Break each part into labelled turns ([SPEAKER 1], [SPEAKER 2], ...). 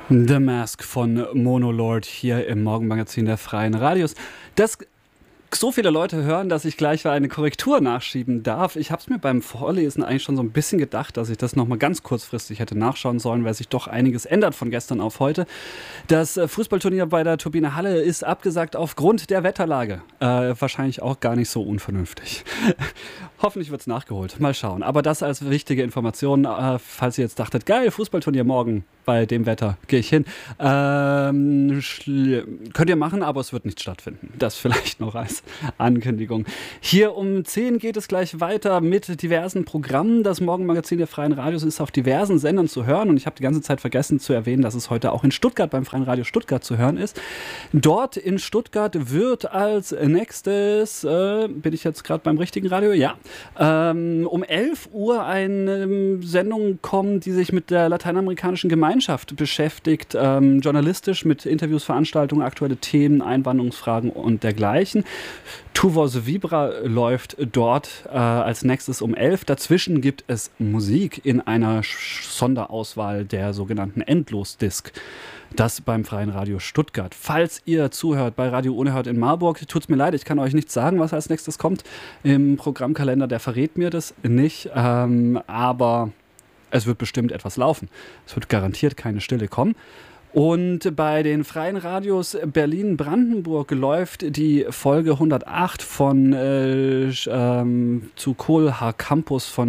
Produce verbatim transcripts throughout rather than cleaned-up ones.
[SPEAKER 1] The Mask von Monolord hier im Morgenmagazin der Freien Radios. Das so viele Leute hören, dass ich gleich eine Korrektur nachschieben darf. Ich habe es mir beim Vorlesen eigentlich schon so ein bisschen gedacht, dass ich das nochmal ganz kurzfristig hätte nachschauen sollen, weil sich doch einiges ändert von gestern auf heute. Das Fußballturnier bei der Turbine Halle ist abgesagt aufgrund der Wetterlage. Äh, wahrscheinlich auch gar nicht so unvernünftig. Hoffentlich wird es nachgeholt. Mal schauen. Aber das als wichtige Information, äh, falls ihr jetzt dachtet, geil, Fußballturnier morgen. Bei dem Wetter gehe ich hin. Ähm, könnt ihr machen, aber es wird nicht stattfinden. Das vielleicht noch als Ankündigung. Hier um zehn geht es gleich weiter mit diversen Programmen. Das Morgenmagazin der Freien Radios ist auf diversen Sendern zu hören. Und ich habe die ganze Zeit vergessen zu erwähnen, dass es heute auch in Stuttgart beim Freien Radio Stuttgart zu hören ist. Dort in Stuttgart wird als nächstes, äh, bin ich jetzt gerade beim richtigen Radio? Ja. Ähm, um elf Uhr eine Sendung kommen, die sich mit der lateinamerikanischen Gemeinschaft beschäftigt, ähm, journalistisch mit Interviews, Veranstaltungen, aktuelle Themen, Einwanderungsfragen und dergleichen. Tu Voz Vibra läuft dort äh, als nächstes um elf. Dazwischen gibt es Musik in einer Sonderauswahl der sogenannten Endlosdisk. Das beim Freien Radio Stuttgart. Falls ihr zuhört bei Radio Unerhört in Marburg, tut's mir leid, ich kann euch nicht sagen, was als nächstes kommt. Im Programmkalender, der verrät mir das nicht, ähm, aber es wird bestimmt etwas laufen. Es wird garantiert keine Stille kommen. Und bei den Freien Radios Berlin-Brandenburg läuft die Folge hundertacht von äh, ähm, zu Kohlhaar Campus von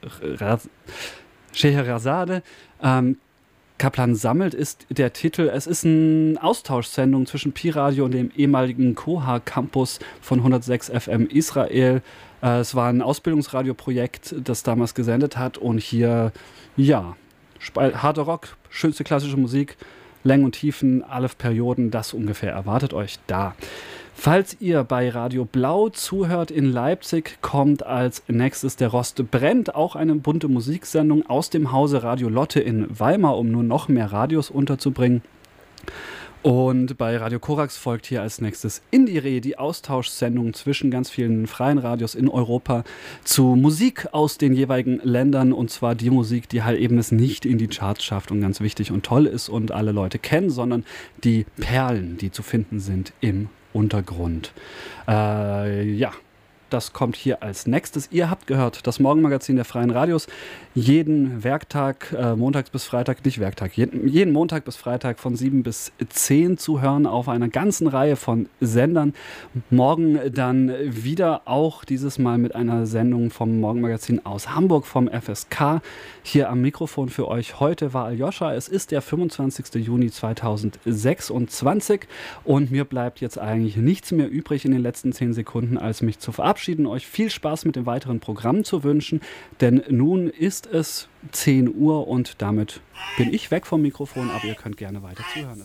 [SPEAKER 1] Scheherazade. Ähm, Kaplan sammelt ist der Titel. Es ist eine Austauschsendung zwischen Pi-Radio und dem ehemaligen Kohlhaar Campus von hundertsechs F M Israel. Äh, es war ein Ausbildungsradioprojekt, das damals gesendet hat. Und hier, ja, harter Rock, schönste klassische Musik, Längen und Tiefen, alle Perioden, das ungefähr erwartet euch da. Falls ihr bei Radio Blau zuhört in Leipzig, kommt als nächstes der Rost brennt, auch eine bunte Musiksendung aus dem Hause Radio Lotte in Weimar, um nur noch mehr Radios unterzubringen. Und bei Radio Korax folgt hier als nächstes Indie-Re, die Austauschsendung zwischen ganz vielen freien Radios in Europa zu Musik aus den jeweiligen Ländern, und zwar die Musik, die halt eben es nicht in die Charts schafft und ganz wichtig und toll ist und alle Leute kennen, sondern die Perlen, die zu finden sind im Untergrund. Äh, ja, das kommt hier als nächstes. Ihr habt gehört, das Morgenmagazin der Freien Radios, jeden Werktag, äh, montags bis Freitag, nicht Werktag, jeden, jeden Montag bis Freitag von sieben bis zehn zu hören auf einer ganzen Reihe von Sendern. Morgen dann wieder auch dieses Mal mit einer Sendung vom Morgenmagazin aus Hamburg vom F S K. Hier am Mikrofon für euch heute war Aljoscha. Es ist der fünfundzwanzigster Juni zweitausendsechsundzwanzig und mir bleibt jetzt eigentlich nichts mehr übrig in den letzten zehn Sekunden, als mich zu verabschieden, euch viel Spaß mit dem weiteren Programm zu wünschen, denn nun ist es zehn Uhr und damit bin ich weg vom Mikrofon, aber ihr könnt gerne weiter zuhören.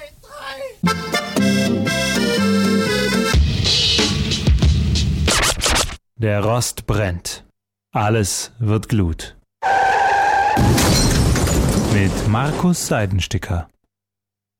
[SPEAKER 2] Der Rost brennt. Alles wird Glut. Mit Markus Seidensticker.